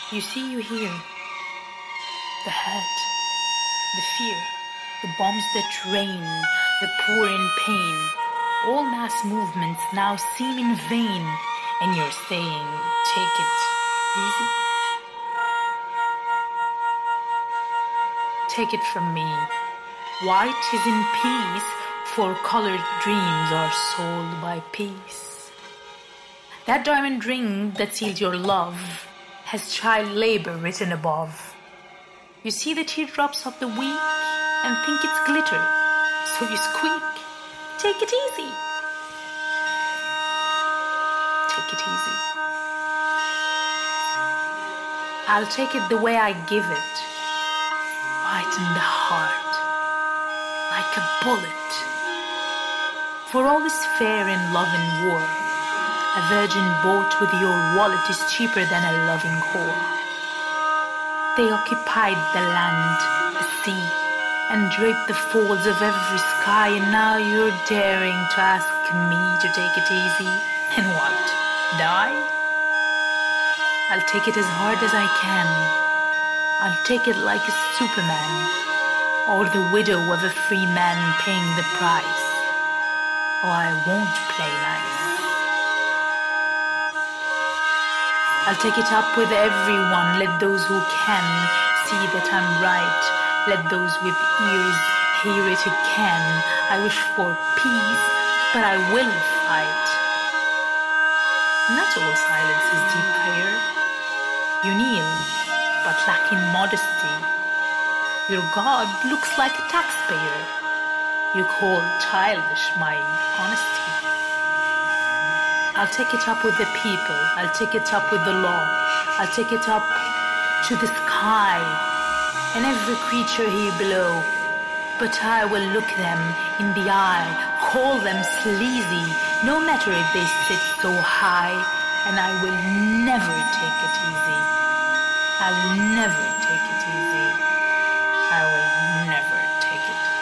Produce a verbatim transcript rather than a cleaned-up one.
You see, you hear the hurt, the fear, the bombs that rain, the poor in pain. All mass movements now seem in vain, and you're saying, take it easy. Take it from me. White is in peace, for colored dreams are sold by peace. That diamond ring that seals your love has child labor written above. You see the teardrops of the weak and think it's glitter, so you squeak. Take it easy. Take it easy. I'll take it the way I give it, right in the heart, like a bullet. For all is fair in love and war. A virgin bought with your wallet is cheaper than a loving whore. They occupied the land, the sea, and draped the folds of every sky, and now you're daring to ask me to take it easy. And what? Die? I'll take it as hard as I can. I'll take it like a Superman, or the widow of a free man paying the price. Oh, I won't play nice. I'll take it up with everyone. Let those who can see that I'm right. Let those with ears hear it again. I wish for peace, but I will fight. Not all silence is deep prayer. You kneel, but lacking modesty. Your God looks like a taxpayer. You call childish my honesty. I'll take it up with the people. I'll take it up with the law. I'll take it up to the sky and every creature here below. But I will look them in the eye, call them sleazy, no matter if they sit so high, and I will never take it easy. I will never take it easy. I will never take it